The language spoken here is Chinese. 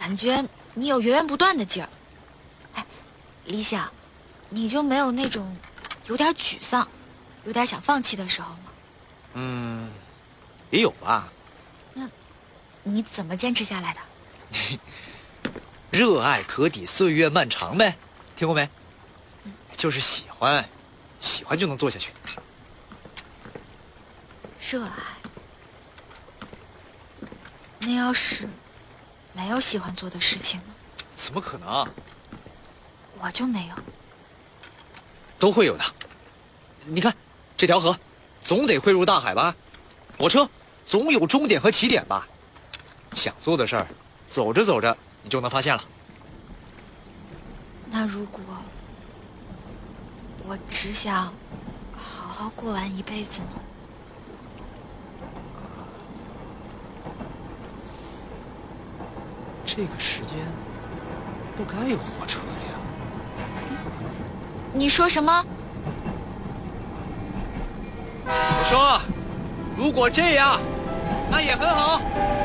感觉你有源源不断的劲儿。哎，李想，你就没有那种有点沮丧、有点想放弃的时候吗？ 也有吧。 那你怎么坚持下来的？ 热爱可抵岁月漫长呗，听过没？就是喜欢，喜欢就能做下去。 热爱。那要是没有喜欢做的事情呢？ 怎么可能？ 我就没有。 都会有的。你看这条河，总得汇入大海吧？火车总有终点和起点吧？想做的事儿，走着走着你就能发现了。 那如果我只想好好过完一辈子呢？ 这个时间不该有火车了呀。 你说什么？ 我说，如果这样，那也很好。